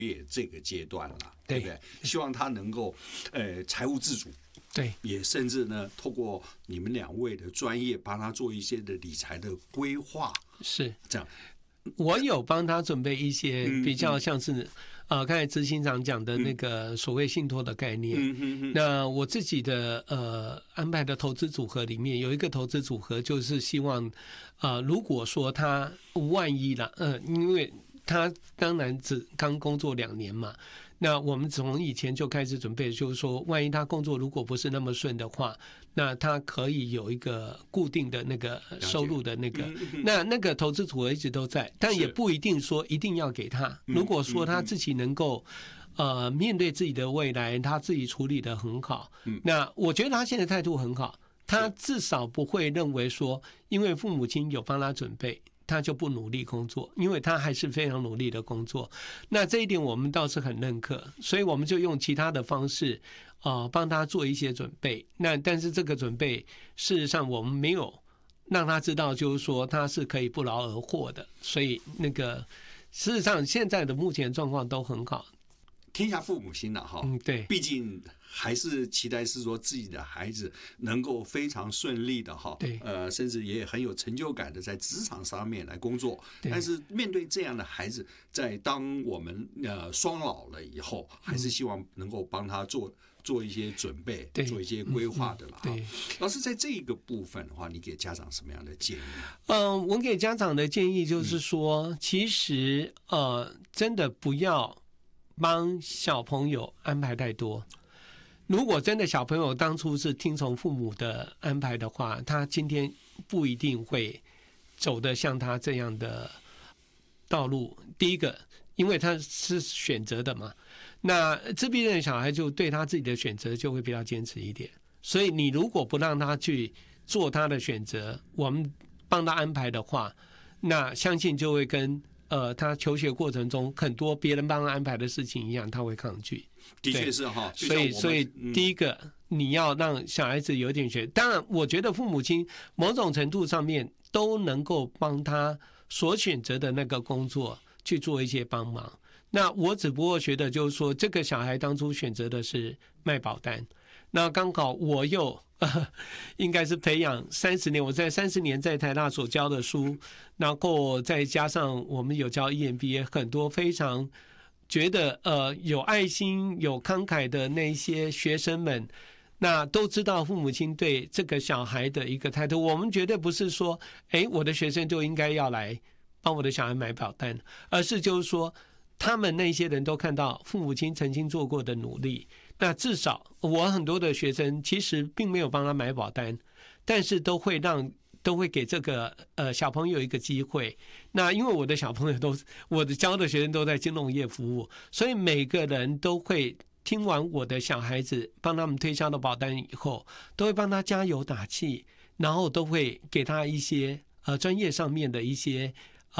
业这个阶段了，对不对？希望他能够财务自主。 对， 也甚至呢，透过你们两位的专业，帮他做一些的理财的规划， 是这样。 我有帮他准备一些比较像是刚才执行长讲的那个所谓信托的概念。那我自己的安排的投资组合里面有一个投资组合，就是希望如果说他万一啦，因为他当然只刚工作2年嘛。那我们从以前就开始准备，就是说，万一他工作如果不是那么顺的话，那他可以有一个固定的那个收入的那个，那个投资组合一直都在，但也不一定说一定要给他。如果说他自己能够面对自己的未来，他自己处理得很好，那我觉得他现在态度很好，他至少不会认为说，因为父母亲有帮他准备，他就不努力工作，因为他还是非常努力的工作。那这一点我们倒是很认可，所以我们就用其他的方式帮他做一些准备。那但是这个准备事实上我们没有让他知道，就是说他是可以不劳而获的。所以那个事实上现在的目前状况都很好。 天下父母心了哈， 对， 毕竟还是期待是说自己的孩子能够非常顺利的哈， 对， 甚至也很有成就感的在职场上面来工作。但是面对这样的孩子，在当我们双老了以后，还是希望能够帮他做一些准备，做一些规划的了哈。老师在这个部分的话，你给家长什么样的建议？ 我给家长的建议就是说，其实真的不要帮小朋友安排太多。如果真的小朋友当初是听从父母的安排的话，他今天不一定会走得像他这样的道路。第一个，因为他是选择的嘛，那自闭症的小孩就对他自己的选择就会比较坚持一点。所以你如果不让他去做他的选择，我们帮他安排的话，那相信就会跟他求学过程中很多别人帮他安排的事情一样，他会抗拒。 的确是哈， 所以第一个，你要让小孩子有点学。当然，我觉得父母亲某种程度上面都能够帮他所选择的那个工作去做一些帮忙。那我只不过觉得就是说，这个小孩当初选择的是卖保单，那刚好我又应该是培养30年，我在30年在台大所教的书，然后再加上我们有教 EMBA， 很多非常觉得有爱心有慷慨的那些学生们，那都知道父母亲对这个小孩的一个态度。我们绝对不是说我的学生就应该要来帮我的小孩买保单，而是就是说他们那些人都看到父母亲曾经做过的努力。那至少我很多的学生其实并没有帮他买保单，但是都会给这个小朋友一个机会。那因为我的小朋友我的教的学生都在金融业服务，所以每个人都会听完我的小孩子帮他们推销的保单以后，都会帮他加油打气，然后都会给他一些专业上面的一些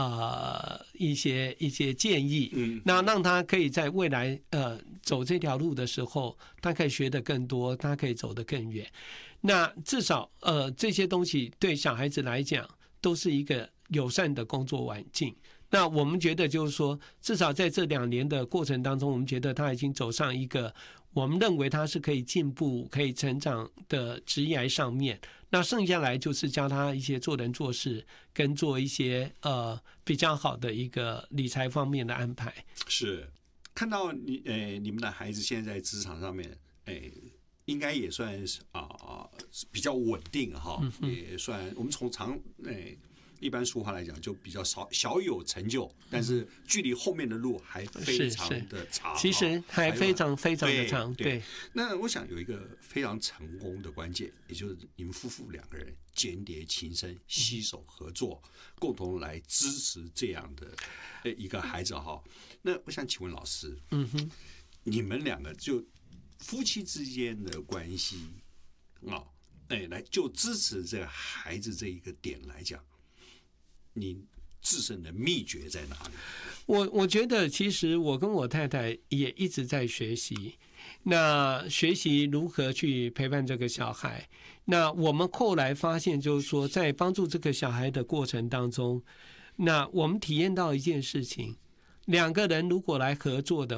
建议，那让他可以在未来走这条路的时候，他可以学得更多，他可以走得更远。那至少这些东西对小孩子来讲都是一个友善的工作环境。那我们觉得就是说，至少在这2年的过程当中，我们觉得他已经走上一个我们认为他是可以进步可以成长的职业上面。那剩下来就是教他一些做人做事跟做一些比较好的一个理财方面的安排。 是看到你们的孩子现在在职场上面应该也算是比较稳定哈，也算我们从一般俗话来讲，就比较小有成就，但是距离后面的路还非常的长， 其实还非常非常的长。对， 那我想有一个非常成功的关键，也就是你们夫妇2个人间谍情深，携手合作，共同来支持这样的一个孩子哈。那我想请问老师，你们2个就夫妻之间的关系来就支持这个孩子这一个点来讲，你自身的秘诀在哪里？ 我觉得其实我跟我太太也一直在学习，那学习如何去陪伴这个小孩。那我们后来发现就是说，在帮助这个小孩的过程当中，那我们体验到一件事情，2个人如果来合作的